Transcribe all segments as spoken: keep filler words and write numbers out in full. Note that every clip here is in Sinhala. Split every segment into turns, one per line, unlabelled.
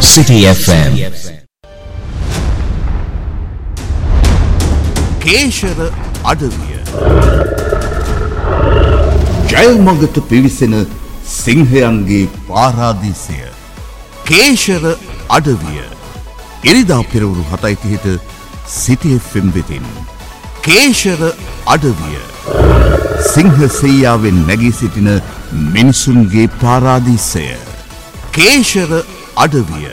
City F M.
කේශර අඩවිය ජයමගට පිවිසෙන සිංහයන්ගේ පාරාදීසය කේශර අඩවිය ඉරිදා පෙරවරු හතයි තිහට City F M වෙතින් කේශර අඩවිය සිංහ සෙයියාවෙන් නැගී සිටින මිනිසුන්ගේ පාරාදීසය කේශර අඩවිය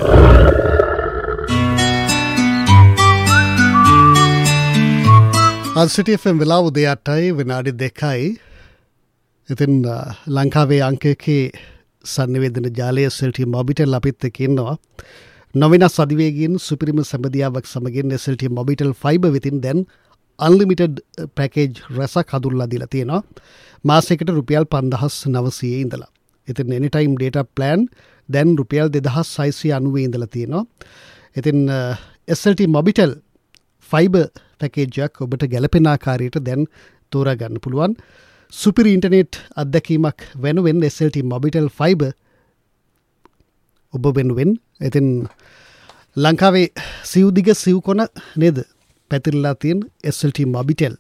City F M වෙලාව උදේ අටයි විනාඩි දෙකයි. ඉතින් ලංකාවේ අංකයේ සංනිවේදන ජාලය Celti Mobitel අපිත් එක්ක ඉන්නවා. නොවෙනස් අධිවේගයෙන් සුපිරිම සම්බන්ධියාවක් සමගින් Celti Mobitel Fiber වෙතින් දැන් unlimited package රසක් හඳුන්ලා දීලා තියෙනවා. මාසයකට රුපියල් පන්දාස් නවසිය ඉඳලා. ඉතින් anytime data plan දැන් රුපියල් දෙදාස් හයසිය අනූ ඉඳලා තියෙනවා. ඉතින් Celti Mobitel Fiber පැකේජයක් ඔබට ගැලපෙන ආකාරයට දැන් තෝරා ගන්න පුළුවන්. සුපිරි ඉන්ටර්නෙට් අත්දැකීමක් වෙනුවෙන් Celti Mobitel Fiber ඔබ වෙනුවෙන්. ඉතින් ලංකාවේ සිව් දිග සිව් කොන නේද පැතිරලා තියෙන Celti Mobitel.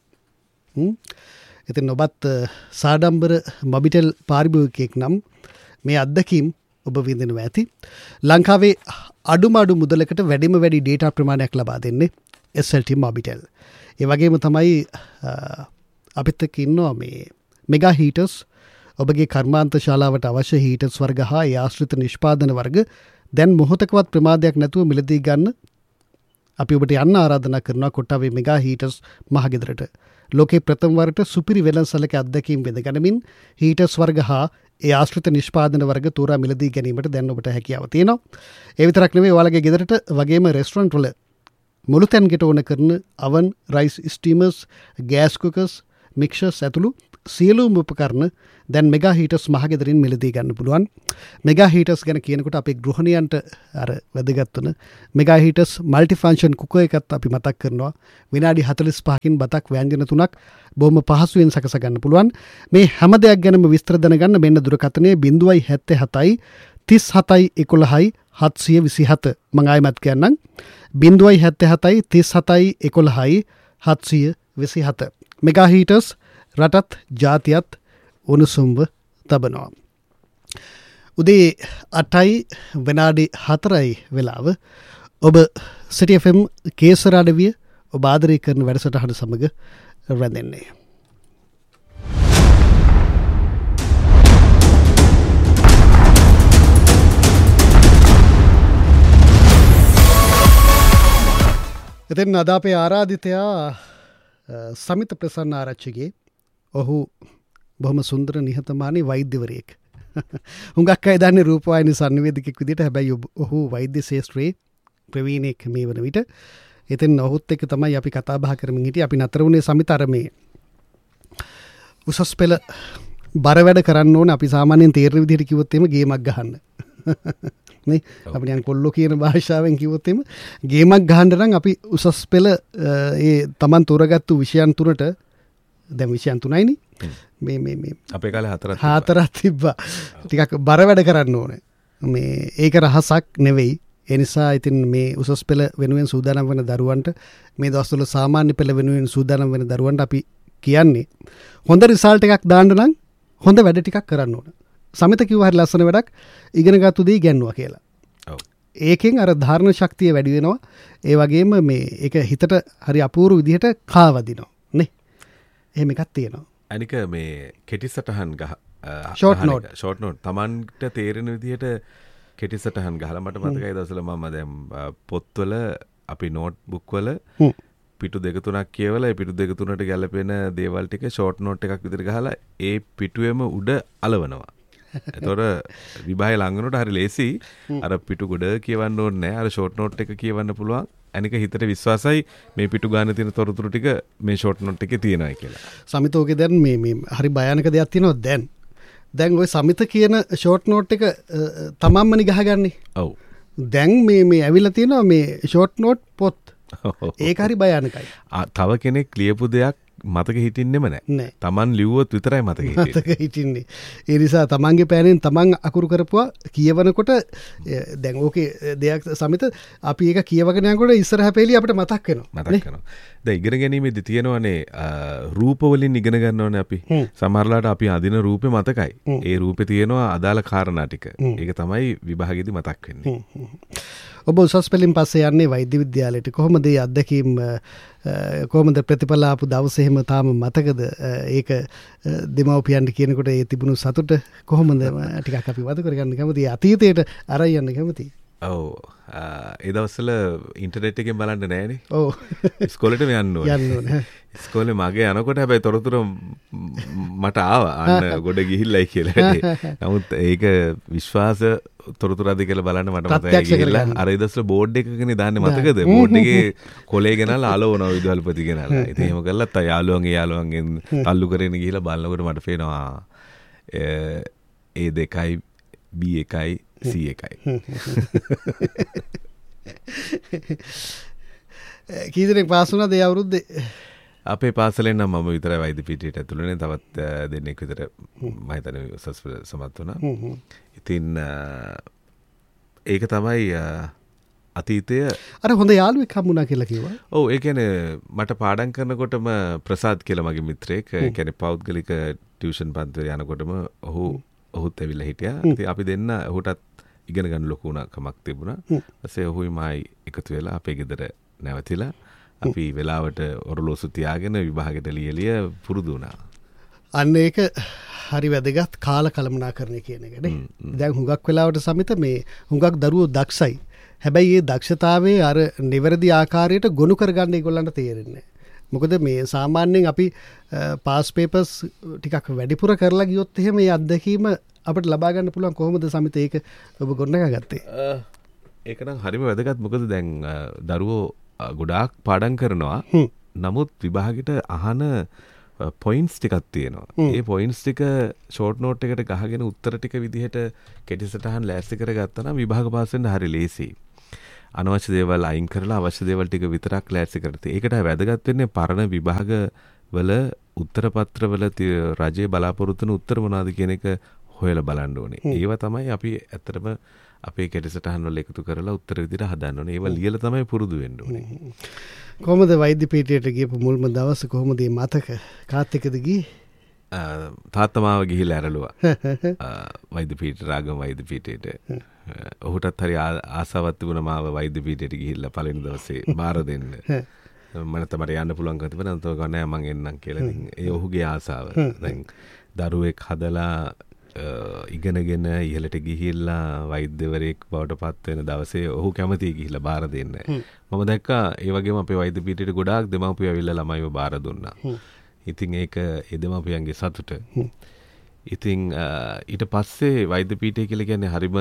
ඉතින් ඔබත් සාඩම්බර Mobitel පාරිභෝගිකයෙක් නම් මේ අත්දැකීම් ඔබ විඳිනවා ඇති. ලංකාවේ අඩුම අඩු මුදලකට වැඩිම වැඩි data ප්‍රමාණයක් ලබා දෙන්නේ Celti Mobitel. ඒ වගේම තමයි අපිත් එක්ක ඉන්නවා මේ මෙගා හීටර්ස් ඔබගේ කර්මාන්ත ශාලාවට අවශ්‍ය හීටර්ස් වර්ග හා ඒ ආශ්‍රිත නිෂ්පාදන වර්ග දැන් මොහොතකවත් ප්‍රමාදයක් නැතුව මිලදී ගන්න අපි ඔබට යන්න ආරාධනා කරනවා කොට්ටාවේ මෙගා හීටර්ස් මහගෙදරට. ලෝකේ ප්‍රථම වරට සුපිරි වෙළඳසැලක අත්දැකීම් විඳ ගනිමින් හීටර්ස් වර්ග හා ඒ ආශ්‍රිත නිෂ්පාදන වර්ග තෝරා මිලදී ගැනීමට දැන් ඔබට හැකියාව තියෙනවා. ඒ විතරක් නෙවෙයි ඔයාලගේ ගෙදරට වගේම රෙස්ටොරන්ට් වල මුළු තැන්ගෙට ඕන කරන අවන් රයිස් ස්ටීමර්ස් ගෑස් කුකර්ස් මික්සර්ස් ඇතුළු සියලුම උපකරණ දැන් මෙගා හීටර්ස් මහගෙදරින් මිලදී ගන්න පුළුවන්. මෙගා හීටර්ස් ගැන කියනකොට අපේ ගෘහණියන්ට අර වැදගත් වන mega heaters multi function cooker එකත් අපි මතක් කරනවා. විනාඩි හතළිස් පහකින් බතක් ව්‍යංජන තුනක් බොහොම පහසුවෙන් සකස ගන්න පුළුවන්. මේ හැම දෙයක් ගැනම විස්තර දැනගන්න මෙන්න දුරකථනය ज़ीरो सात सात තිස් හතයි එකොළහයි හත්සිය විසිහත. මම ආයෙමත් කියන්නම් ज़ीरो सात सात තිස් හතයි එකොළහයි හත්සිය විසිහත. මෙගා හීටර්ස් රටත් ජාතියත් උණුසුම්ව තබනවා. උදේ අටයි විනාඩි හතරයි වෙලාව ඔබ City F M කේසර අඩවිය ඔබ ආදරය කරන වැඩසටහන සමග රැඳෙන්නේ. ඉතින් අද අපේ ආරාධිතයා සමිත ප්‍රසන්න ආරච්චිගේ ඔහු බොහොම සුන්දර නිහතමානී වෛද්‍යවරයෙක්. හුඟක් අය දන්නේ රූපවාහිනී සංනිවේදකෙක් විදිහට. හැබැයි ඔහු වෛද්‍ය ශාස්ත්‍රයේ ප්‍රවීණෙක් මේ වන විට. ඉතින් ඔහුත් එක්ක තමයි අපි කතා බහ කරමින් හිටියේ. අපි නතර වුණේ සමිත අර මේ උසස් පෙළ බර වැඩ කරන්න ඕන. අපි සාමාන්‍යයෙන් තීරණ විදිහට කිව්වොත් එහෙම ගේමක් ගහන්න. නේ අපි නිකන් කොල්ලෝ කියන භාෂාවෙන් කිව්වොත් එහෙම ගේමක් ගහන්න නම් අපි උසස් පෙළ ඒ Taman තෝරගත්තු විෂයන් තුනට දැන් විෂයන් තුනයිනේ මේ මේ මේ
අපේ කාලේ හතරක්
හතරක් තිබ්බා. ටිකක් බර වැඩ කරන්න ඕනේ. මේ ඒක රහසක් නෙවෙයි. ඒ නිසා ඉතින් මේ උසස් පෙළ වෙනුවෙන් සූදානම් වෙන දරුවන්ට මේ දවස්වල සාමාන්‍ය පෙළ වෙනුවෙන් සූදානම් වෙන දරුවන්ට අපි කියන්නේ හොඳ රිසල්ට් එකක් දාන්න නම් හොඳ වැඩ ටිකක් කරන්න ඕන. සමිත කිව්වා හරි ලස්සන වැඩක් ඉගෙනගත්තු දේ ඉගෙනුවා කියලා.
ඔව්.
ඒකෙන් අර ධාරණ ශක්තිය වැඩි වෙනවා. ඒ වගේම මේ ඒක හිතට හරි අපූර්ව විදිහට කාවදිනවා නේ. එහෙම එකක් තියෙනවා.
අනික මේ කෙටි සටහන් ගහ
ෂෝට් නෝට්
ෂෝට් නෝට් Tamanට තේරෙන විදිහට කෙටි සටහන් ගහලා මට මතකයි දවසල මම දැන් පොත්වල අපි නෝට් බුක් වල පිටු දෙක තුනක් කියවලා ඒ පිටු දෙක තුනට ගැලපෙන දේවල් ටික ෂෝට් නෝට් එකක් විතර ගහලා ඒ පිටුවේම උඩ අලවනවා. එතකොට විභාගය ළඟනට හරි ලේසි. අර පිටු ගොඩ කියවන්න ඕනේ නැහැ. අර ෂෝට් නෝට් එක කියවන්න පුළුවන්. අනික හිතට විශ්වාසයි මේ පිටු ගානේ තියෙන තොරතුරු ටික මේ ෂෝට් නෝට් එකේ තියෙනවා කියලා.
සමිතෝගේ දැන් මේ මේ හරි භයානක දෙයක් තියෙනවා දැන්. දැන් ওই සමිත කියන ෂෝට් නෝට් එක තමන්මනි ගහගන්නේ.
ඔව්.
දැන් මේ මේ ඇවිල්ලා තියෙනවා මේ ෂෝට් නෝට් පොත්. ඒක හරි භයානකයි.
තව කෙනෙක් ලියපු දෙයක් මතක හිටින්නෙම
නෑ.
නැහැ. Taman ලිව්වොත් විතරයි මතක හිටින්නේ.
මතක හිටින්නේ. ඒ නිසා තමන්ගේ පෑනෙන් තමන් අකුරු කරපුවා කියවනකොට දැන් ඕකේ දෙයක් සමිත අපි ඒක කියවගෙන යනකොට ඉස්සරහ පෙළි අපිට මතක් වෙනවා.
මතක් වෙනවා. දැන් ඉගෙන ගැනීමේදී තියෙනවනේ රූප වලින් ඉගෙන ගන්නවනේ අපි. සමහරලාට අපි අදින රූපේ මතකයි. ඒ රූපේ තියෙනවා අදාළ කාරණා ටික. ඒක තමයි විභාගෙදී මතක් වෙන්නේ.
ඔබ උසස් පෙළින් පස්සේ යන්නේ වෛද්‍ය විද්‍යාලයට. කොහොමද ඒ අත්දැකීම් කොහොමද ප්‍රතිඵල ආපු දවසේ එහෙම තාම මතකද? ඒක දෙමව්පියන්ට කියනකොට ඒ තිබුණු සතුට කොහොමද ටිකක් අපි වද කරගන්න කැමතියි. අතීතයට අරයි යන්න කැමතියි.
ඔව් ඒ දවස්වල ඉන්ටර්නෙට් එකෙන් බලන්න නෑනේ.
ඔව්
ඉස්කෝලේට යන්න ඕනේ.
යන්න ඕනේ.
ඉස්කෝලේ මගේ යනකොට හැබැයි තොරතුරු මට ආවා. අන්න ගොඩ ගිහිල්ලයි කියලා. නමුත් ඒක විශ්වාස තොරතුරු අධි කියලා බලන්න මට මතකයි ගිහිල්ලා අර ඒ දවස්වල බෝඩ් එකකනේ දාන්නේ මතකද? බෝඩ් එකේ කොලේ ගෙනල්ලා ආලෝවනවා විදුහල්පති ගෙනල්ලා. ඉතින් එහෙම කළා තා යාළුවන්ගේ යාළුවන්ගෙන් තල්ලු කරගෙන ගිහිල්ලා බලනකොට මට පේනවා ඒ දෙකයි B එකයි C එකයි.
කී දෙනෙක් පාස් වුණාද ඒ අවුරුද්දේ?
අපේ පාසලෙන් නම් මම විතරයි වෛද්‍ය පීඨයට ඇතුළුනේ. තවත් දෙන්නෙක් විතර මම හිතන්නේ උසස් පෙළ සමත් වුණා. ඉතින් ඒක තමයි අතීතය.
අර හොඳ යාළුවෙක් හම්බුණා කියලා කිව්වා.
ඔව් ඒ කියන්නේ මට පාඩම් කරනකොටම ප්‍රසාද් කියලා මගේ මිත්‍රයෙක් ඒ කියන්නේ පෞද්ගලික ටියුෂන් පන්තිවල යනකොටම ඔහු ඔහුත් ඇවිල්ලා හිටියා. ඉතින් අපි දෙන්න ඔහුටත් ඉගෙන ගන්න ලොකු උනකමක් තිබුණා. ඊපස්සේ ඔහුයි මායි එකතු වෙලා අපේ ගෙදර නැවතිලා අපි වෙලාවට ඔරලෝසු තියාගෙන විභාගෙට ලියලිය පුරුදු වුණා.
අන්න ඒක හරි වැදගත් කාල කළමනාකරණය කියන එක නේ. දැන් හුඟක් වෙලාවට සමිත මේ හුඟක් දරුවෝ දක්ෂයි. හැබැයි ඒ දක්ෂතාවයේ අර නිවැරදි ආකාරයට ගොනු කරගන්න ඒගොල්ලන්ට තේරෙන්නේ නැහැ. මොකද මේ සාමාන්‍යයෙන් අපි පාස් පේපර්ස් ටිකක් වැඩිපුර කරලා ගියොත් එහෙම මේ අත්දැකීම අපිට ලබා ගන්න පුළුවන්. කොහොමද සමිත ඒක ඔබ ගොඩනගාගත්තේ?
ඒක නම් හරිම වැදගත්. මොකද දැන් දරුවෝ ගොඩාක් පාඩම් කරනවා. නමුත් විභාගෙට අහන පොයින්ට්ස් ටිකක් තියෙනවා. ඒ පොයින්ට්ස් ටික ෂෝට් නෝට් එකට ගහගෙන උත්තර ටික විදිහට කෙටි සටහන් ලෑස්ති කරගත්තා නම් විභාග පාස් වෙන්න හරි ලේසියි. අනවශ්‍ය දේවල් අයින් කරලා අවශ්‍ය දේවල් ටික විතරක් ලෑස්ති කරලා. ඒකට වැදගත් වෙන්නේ පරණ විභාග වල උත්තර පත්‍ර වල රජයේ බලාපොරොත්තු වෙන උත්තර මොනවාද කියන එක හොයලා බලන්න ඕනේ. ඒවා තමයි අපි ඇත්තටම අපේ කෙටිසටහන් වල එකතු කරලා උත්තර විදිහට හදන්න ඕනේ. ඒවා ලියලා තමයි පුරුදු වෙන්න ඕනේ.
කොහොමද වෛද්‍ය පීඨයට ගියපු මුල්ම දවස කොහොමද මේ මතක? කාත් එක්කද ගියේ?
තාත්තා මාව ගිහිල්ලා ඇරලුවා. වෛද්‍ය පීඨ රාගම වෛද්‍ය පීඨයට. ඔහුටත් හරි ආසාවක් තිබුණා මාව වෛද්‍ය පීඨයට ගිහිල්ලා පළවෙනි දවසේ බාර දෙන්න. මම තමයි යන්න පුළුවන්කම තිබුණා. නේද නෑ මං එන්නම් කියලා. ඉතින් ඒ ඔහුගේ ආසාව. දැන් දරුවෙක් හදලා ඉගෙනගෙන ඉහළට ගිහිල්ලා වෛද්‍යවරයෙක් බවට පත් වෙන දවසේ ඔහු කැමතියි ගිහිල්ලා බාර දෙන්න. මම දැක්කා ඒ වගේම අපේ වෛද්‍ය පීඨයට ගොඩාක් දෙමාපියෝ ඇවිල්ලා ළමයිව බාර දුන්නා. ඉතින් ඒක ඒ දෙමාපියන්ගේ සතුට. ඉතින් ඊට පස්සේ වෛද්‍ය පීඨය කියලා කියන්නේ හරිම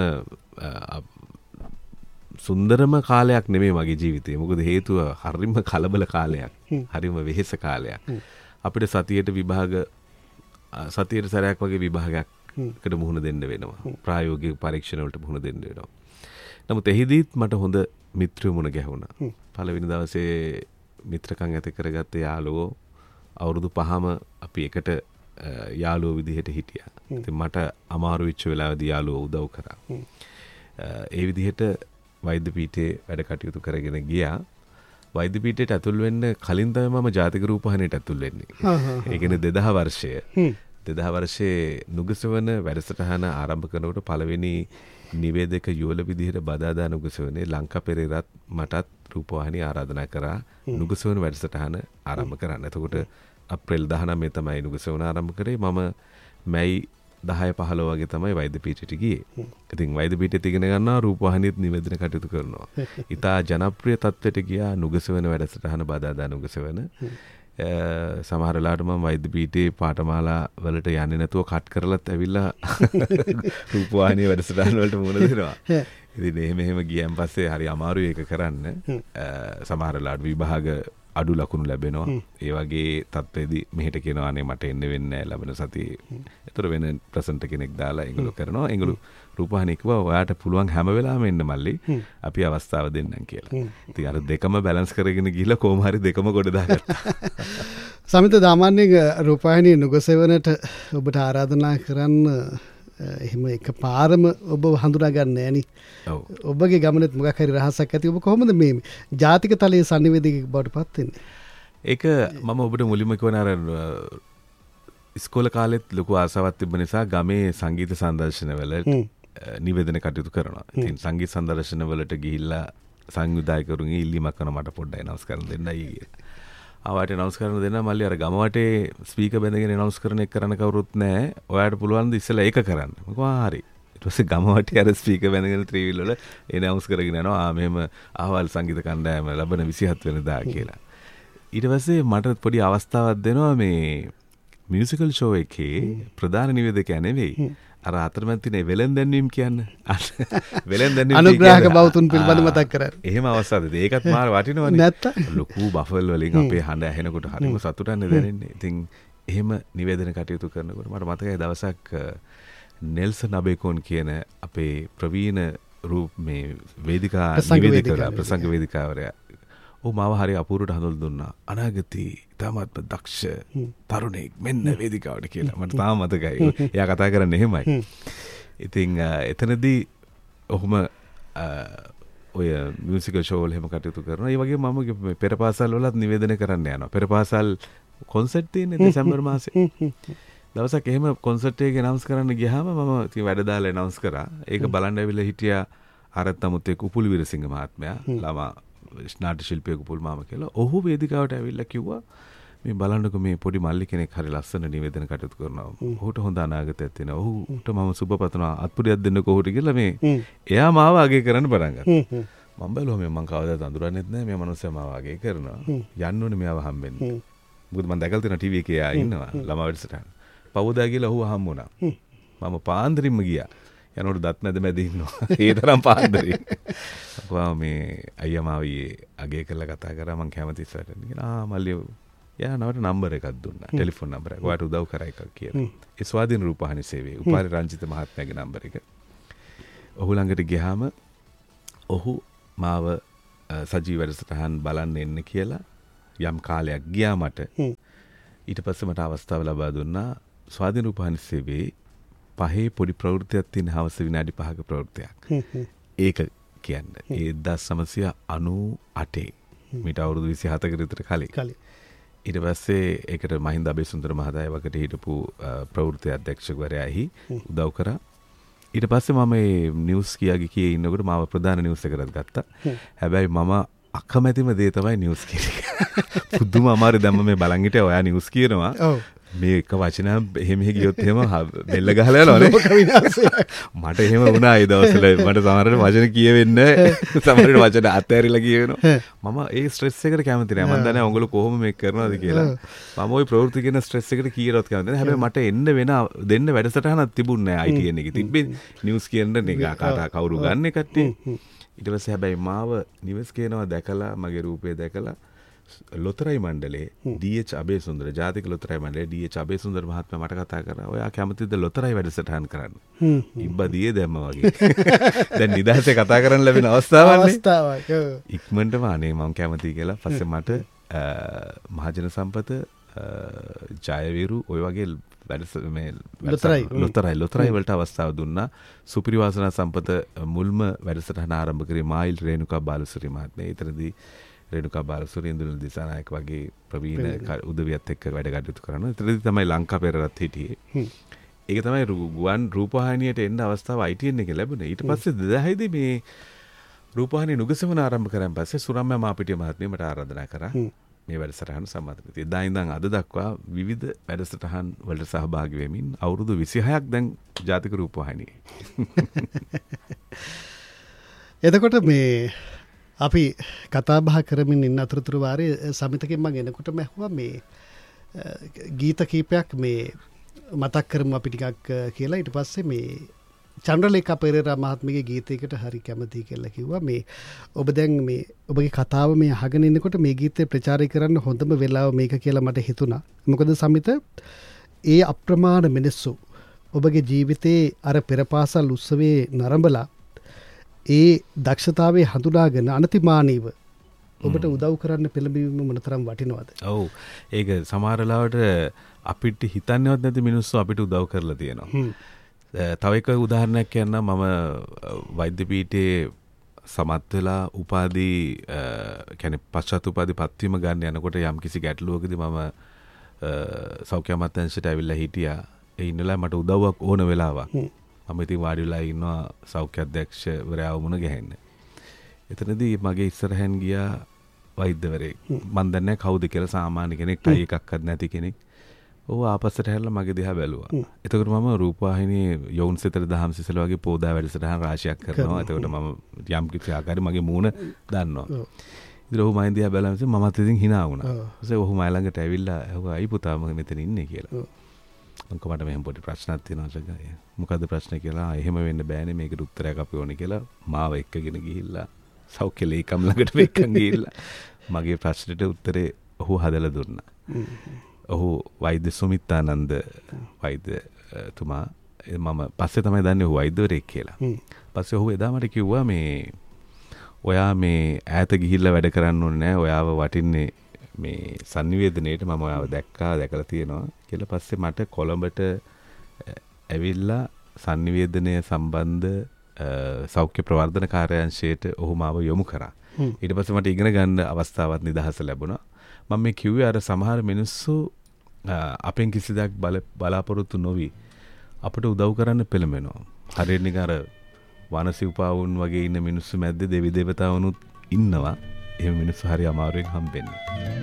සුන්දරම කාලයක් නෙමෙයි මගේ ජීවිතේ. මොකද හේතුව හරිම කලබල කාලයක්. හරිම වෙහෙස කාලයක්. අපිට සතියේට විභාග සතියේට සැරයක් වගේ විභාගයක් කට මුහුණ දෙන්න වෙනවා. ප්‍රායෝගික පරීක්ෂණ වලට මුහුණ දෙන්න වෙනවා. නමුත් එහිදීත් මට හොඳ මිත්‍රයෝ මුණ ගැහුණා. පළවෙනි දවසේ මිත්‍රකම් ඇති කරගත්ත යාළුවෝ අවුරුදු පහම අපි එකට යාළුවෝ විදිහට හිටියා. ඉතින් මට අමාරු වෙච්ච වෙලාවදී යාළුවෝ උදව් කරා. ඒ විදිහට වෛද්‍ය පීඨයේ වැඩ කටයුතු කරගෙන ගියා. වෛද්‍ය පීඨයට ඇතුල් වෙන්න කලින් තමයි මම ජාතික රූපවාහිනියට ඇතුල් වෙන්නේ. ඒ කියන්නේ දෙදහස් වර්ෂය. දෙදහස් වර්ෂයේ නුගසවන වැඩසටහන ආරම්භ කරනකොට පළවෙනි නිවේදක යුවල විදිහට බදාදා නුගසවනේ ලංකා පෙරේරාත් මටත් රූපවාහිනිය ආරාධනා කරා නුගසවන වැඩසටහන ආරම්භ කරන්න. එතකොට අප්‍රේල් දහනවය තමයි නුගසවන ආරම්භ කරේ. මම මැයි දහය පහළොව වගේ තමයි වෛද්‍ය පීඨයට ගියේ. ඉතින් වෛද්‍ය පීඨෙත් ඉගෙන ගන්නවා රූපවාහිනියත් නිවේදන කටයුතු කරනවා. ඉතා ජනප්‍රිය තත්ත්වයට ගියා නුගසවන වැඩසටහන බදාදා නුගසවන. සමහර වෙලාවට මම වෛද්‍ය පීඨයේ පාඨමාලා වලට යන්නේ නැතුව කට් කරලත් ඇවිල්ලා රූපවාහිනිය වැඩසටහන වලට මුහුණ දෙනවා. ඉතින් එහෙම එහෙම ගියන් පස්සේ හරි අමාරුයි ඒක කරන්න. සමහර වෙලාවට විභාග අඩු ලකුණු ලැබෙනවා. ඒ වගේ තත්ත්වෙදී මෙහෙට කියනවා අනේ මට එන්න වෙන්නේ නැහැ ලබන සතියේ. ඒතර වෙන ප්‍රසන්ට් කෙනෙක් දාලා ඒගොල්ලෝ කරනවා. ඒගොල්ලෝ රූපවාහිනිය කිව්වා ඔයාට පුළුවන් හැම වෙලාවෙම එන්න මල්ලි. අපි අවස්ථාව දෙන්නම් කියලා. ඉතින් අර දෙකම බැලන්ස් කරගෙන ගිහලා කොහොම හරි දෙකම ගොඩ දාගත්තා.
සමිත සාමාන්‍යයෙන් රූපවාහිනිය නුගසෙවණට ඔබට ආරාධනා කරන්න එහෙම එක පාරම ඔබ හඳුනා ගන්න නෑනි.
ඔව්.
ඔබගේ ගමනෙත් මොකක් හරි රහසක් ඇති. ඔබ කොහොමද මේ ජාතික තලයේ සංනිවේදකයෙක් බවට පත් වෙන්නේ?
ඒක මම ඔබට මුලින්ම කිව්වන අර ඉස්කෝල කාලෙත් ලොකු ආසාවක් තිබ්බ නිසා ගමේ සංගීත සංදර්ශනවල නිවේදන කටයුතු කරනවා. ඉතින් සංගීත සංදර්ශනවලට ගිහිල්ලා සංවිධායකවරුන්ගේ ඉල්ලීමක් කරනවා මට පොඩ්ඩක් ඇනවුස් කරන්න දෙන්නයි කියලා. ආවට ඇනවුස් කරන්න දෙන්න මල්ලි අර ගම වටේ ස්පීකර් බැඳගෙන ඇනවුස් කරන එක කරන්න කවුරුත් නැහැ. ඔයාට පුළුවන් ද ඉස්සෙල්ලා ඒක කරන්න. මම කිව්වා හරි. ඊට පස්සේ ගම වටේ අර ස්පීකර් බැඳගෙන ත්‍රිවිල් වල ඇනවුස් කරගෙන යනවා. ආ මෙහෙම අහවල් සංගීත කණ්ඩායම ලබන විසිහත් වෙනිදා කියලා. ඊට පස්සේ මට පොඩි අවස්ථාවක් දෙනවා මේ මියුසිකල් ෂෝ එකේ ප්‍රධාන නිවේදකයා නෙවෙයි. අර අතරමැද තියෙන වෙලෙන් දැන්වීම කියන්නේ. වෙලෙන් දැන්වීම
අනුග්‍රහක බෞතුන් පිළිබඳ මතක් කරා.
එහෙම අවස්ථාවද ඒකත් මාර වටිනවනේ.
නැත්තම්
ලොකු බෆල් වලින් අපේ හඬ ඇහෙනකොට හරිම සතුටන්නේ දැනෙන්නේ. ඉතින් එහෙම නිවේදන කටයුතු කරනකොට මට මතකයි දවසක් නෙල්සන් අබේකෝන් කියන අපේ ප්‍රවීණ රූප මේ වේදිකා නිවේදකවරයා ප්‍රසංග වේදිකාවරයා ඔහු මාව හරි අපූර්වට හඳුන්වලා දුන්නා. අනාගතේ තාමත් දක්ෂ තරුණෙක් මෙන්න වේදිකාවට කියලා. මට තාම මතකයි. එයා කතා කරන්නේ එහෙමයි. ඉතින් එතනදී ඔහුම ඔය මියුසිකල් ෂෝ වල එහෙම කටයුතු කරනවා. ඒ වගේම මම පෙර පාසල් වලත් නිවේදනය කරන්න යනවා. පෙර පාසල් කොන්සර්ට් තියෙන්නේ දෙසැම්බර් මාසේ. දවසක් එහෙම කොන්සර්ට් එකේ අනවුන්ස් කරන්න ගියාම මම ඉතින් වැඩ දාලා අනවුන්ස් කරා. ඒක බලන්න ඇවිල්ලා හිටියා ආරත් අමුත්තේ කුපුල් විරසිංහ මහත්මයා. ළමා නාට්‍ය ශිල්පියෙකු පුල් මාම කියලා. ඔහු වේදිකාවට ඇවිල්ලා කිව්වා මේ බලන්නකෝ මේ පොඩි මල්ලි කෙනෙක් හරි ලස්සන නිවේදන කටයුතු කරනවා. ඔහුට හොඳ අනාගතයක් තියෙනවා. ඔහුට මම සුබ පතනවා. අත්පුඩියක් දෙන්නකෝ ඔහුට කියලා මේ එයා මාව අගය කරන්න පටන් ගත්තා. මම බැලුවා මේ මං කවදාවත් අඳුරන්නේත් නැහැ. මේ මනුස්සයා මාව අගය කරනවා. යන්න ඕනේ මෙයාව හම්බෙන්න. මොකද මම දැකලා තියෙනවා ටීවී එකේ එයා ඉන්නවා ළමා වැඩසටහන. පවුදා ගිහලා ඔහුව හම්බ වුණා. මම පාන්දරින්ම ගියා. යනකොට දත් මැද මැද ඉන්නවා. ඒ තරම් පාන්දරින්. කොහොම මේ අයියා මාව අගය කරලා කතා කරා මං කැමති ඉස්සරට. ආ මල්ලි යා නවට නම්බර් එකක් දුන්නා. ටෙලිෆෝන් නම්බර් එක. ඔයාට උදව් කරා එකක් කියලා. ඒ ස්වාධීන රූපවාහිනී සේවයේ උපාලි රංජිත මහත්මයාගේ නම්බර් එක. ඔහු ළඟට ගියාම ඔහු මාව සජීව වැඩසටහන් බලන්න එන්න කියලා යම් කාලයක් ගියා මට. ඊට පස්සේ මට අවස්ථාව ලබා දුන්නා ස්වාධීන රූපවාහිනී සේවයේ පහේ පොඩි ප්‍රවෘත්තියක් තියෙන හවස විනාඩි පහක ප්‍රවෘත්තියක්. ඒක කියන්නේ ඒ එක්දාස් නවසිය අනූ අටේ මීට අවුරුදු විසිහතක විතර කලින්. ඊට පස්සේ ඒකට මහින්ද අබේසුන්දර මහතායි වකට හිටපු ප්‍රවෘත්ති අධ්‍යක්ෂකවරයායි උදව් කරා. ඊට පස්සේ මම මේ නිවුස් කියාගේ කියේ ඉන්නකොට මාව ප්‍රධාන නිවුස් එකකට ගත්තා. හැබැයි මම අකමැතිම දේ තමයි නිවුස් කියන එක. පුදුම අමාරු දැම්ම මේ බලන් හිටියා ඔයා නිවුස් කියනවා. මේ එක වචන එහෙම ගියොත් එහෙම බෙල්ල ගහලා යනවනේ. මට එහෙම වුණා ඒ දවස්වල. මට සමහරවිට වචන කියවෙන්නේ සමහරවිට වචන අත්හැරිලා කියවෙනවා. මම ඒ ස්ට්‍රෙස් එකට කැමති නෑ. මම දන්නේ ඔයගොල්ලෝ කොහොම මේක කරනවද කියලා. මම ওই ප්‍රවෘත්ති කියන ස්ට්‍රෙස් එකට කීරවත් කැමති නෑ. හැබැයි මට එන්න වෙන දෙන්න වැඩසටහනක් තිබුණේ නෑ. ආයි ටී එන් එකේ තිබ්බේ නිවුස් කියන එක කාට කවුරු ගන්න කට්ටිය. ඊට පස්සේ හැබැයි මාව නිවස් කියනවා දැකලා මගේ රූපය දැකලා ලොතරයි මණ්ඩලේ ඩී.එච්. අබේසුන්දර ජාතික ලොතරයි මණ්ඩලේ ඩී.එච්. අබේසුන්දර මහත්මයා මට කතා කරා ඔයා කැමතිද ලොතරයි වැඩසටහන් කරන්න? ඉබ්බා දියේ දැම්ම වගේ. දැන් නිදහසේ කතා කරන්න ලැබෙන අවස්ථාවන්නේ.
අවස්ථාවක්.
ඉක්මනටම අනේ මම කැමතියි කියලා පස්සේ මට මහජන සම්පත ජයවීරු ඔය වගේ වැඩ මේ
ලොතරයි
ලොතරයි ලොතරයි වලට අවස්ථාව දුන්නා. සුපිරිවාසනා සම්පත මුල්ම වැඩසටහන ආරම්භ කරේ මායිල් රේණුකා බාලසූරිය මහත්මිය. ඊතරදී රේණුකා බාලසූරිය ඉන්දුනිල් දිසානායක වගේ ප්‍රවීණ උදවියත් එක්ක වැඩ කටයුතු කරනවා. ඊතරදී තමයි ලංකා පෙරරත් හිටියේ. ඒක තමයි ගුවන් රූපවාහිනියට එන්න අවස්ථාව ආයි ටී එන් එකේ ලැබුණේ. ඊට පස්සේ දෙදාහය දී මේ රූපවාහිනිය නුගසවන ආරම්භ කරන් පස්සේ සුරම්‍ය මාපිටිය මහත්මිය මට ආරාධනා කරා මේ වැඩසටහන සම්බන්ධ වෙන්න. එදා ඉඳන් අද දක්වා විවිධ වැඩසටහන් වලට සහභාගී වෙමින් අවුරුදු විසිහයක් දැන් ජාතික රූපවාහිනියේ.
එතකොට මේ අපි කතා බහ කරමින් ඉන්න අතරතුර වාරයේ සමිතකින් මම එනකොටම ඇහුවා මේ ගීත කීපයක් මේ මතක් කරමු අපි ටිකක් කියලා. ඊට පස්සේ මේ චන්ද්‍රලේඛා පෙරේරා මහත්මියගේ ගීතයකට හරි කැමතියි කියලා කිව්වා. මේ ඔබ දැන් මේ ඔබගේ කතාව මේ අහගෙන ඉන්නකොට මේ ගීතය ප්‍රචාරය කරන්න හොඳම වෙලාව මේක කියලා මට හිතුණා. මොකද සමිත ඒ අප්‍රමාණ මිනිස්සු ඔබගේ ජීවිතේ අර පෙරපාසල් උත්සවයේ නරඹලා ඒ දක්ෂතාවයේ හඳුනාගෙන අනතිමානීව ඔබට උදව් කරන්න පෙළඹවීම මොනතරම් වටිනවද?
ඔව්. ඒක සමහර ලාවට අපිට හිතන්නේවත් නැති මිනිස්සු අපිට උදව් කරලා තියෙනවා. තව එක උදාහරණයක් කියන්නම්. මම වෛද්‍ය පීඨයේ සමත් වෙලා උපාධි කියන්නේ පශ්චාත් උපාධි පත්වීම ගන්න යනකොට යම් කිසි ගැටලුවකදී මම සෞඛ්‍ය අමාත්‍යාංශයට ඇවිල්ලා හිටියා. ඒ ඉන්නලා මට උදව්වක් ඕන වෙලාවක්. මම ඉතින් වාඩි වෙලා ඉන්නවා සෞඛ්‍ය අධ්‍යක්ෂවරයා වුණ ගහන්න. එතනදී මගේ ඉස්සරහෙන් ගියා වෛද්‍යවරයෙක්. මම දන්නේ කවුද කියලා. සාමාන්‍ය කෙනෙක්, ටයි එකක්වත් නැති කෙනෙක්. ඔහු ආපස්සට හැරිලා මගේ දිහා බැලුවා. එතකොට මම රූපවාහිනියේ යොවුන් සිතට දහම් සිසල වගේ පෝදා වැඩසටහන් රාශියක් කරනවා. එතකොට මම යම් කිසි ආකාරي මගේ මූණ දන්නවා. ඉතින් ඔහු මයින් දිහා බැලුවා. මමත් ඉතින් hina වුණා. ඊපස්සේ ඔහු මයි ළඟට ඇවිල්ලා ඇහුවා "අයි පුතා මම මෙතන ඉන්නේ" කියලා. මම කොහමද මෙහෙම පොඩි ප්‍රශ්නක් තියෙනවා සගය. මොකද්ද ප්‍රශ්නේ කියලා. එහෙම වෙන්න බෑනේ, මේකට උත්තරයක් අපි ඕනේ කියලා මාව එක්කගෙන ගිහිල්ලා සෞඛ්‍ය ලේකම් ළඟට වෙක්කන් ගිහිල්ලා මගේ ප්‍රශ්නෙට උත්තරේ ඔහු හදලා දුන්නා. ඔහු වෛද්‍ය සුමිත්තානන්ද වෛද්‍යතුමා. මම පස්සේ තමයි දන්නේ ඔහු වෛද්‍යවරයෙක් කියලා. පස්සේ ඔහු එදා මට කිව්වා මේ ඔයා මේ ඈත ගිහිල්ලා වැඩ කරන්න ඕනේ නැහැ. ඔයාව වටින්නේ මේ sannivedanayට මම ඔයාව දැක්කා දැකලා තියෙනවා කියලා. පස්සේ මට කොළඹට ඇවිල්ලා sannivedanaya සම්බන්ධ සෞඛ්‍ය ප්‍රවර්ධන කාර්යාංශයට ඔහු මාව යොමු කරා. ඊට පස්සේ මට ඉගෙන ගන්න අවස්ථාවක් නිදහස ලැබුණා. මම මේ කිව්වේ අර සමහර මිනිස්සු අපෙන් කිසි දෙයක් බලාපොරොත්තු නොවි අපට උදව් කරන්න පෙළඹෙනවා. හරියට නිකන් අර වනසිව්පාවුන් වගේ ඉන්න මිනිස්සු මැද්දේ දෙවි දේවතාවුනුත් ඉන්නවා. එහෙම මිනිස්සු හරි අමාරුවෙන් හම්බෙන්නේ.